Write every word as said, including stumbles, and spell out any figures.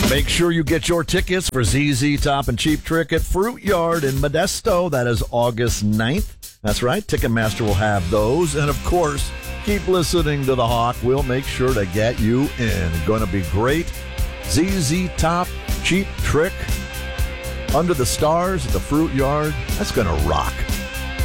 Make sure you get your tickets for Z Z Top and Cheap Trick at Fruit Yard in Modesto. That is August ninth. That's right. Ticketmaster will have those. And, of course, keep listening to The Hawk. We'll make sure to get you in. Going to be great. Z Z Top, Cheap Trick, Under the Stars at the Fruit Yard. That's going to rock.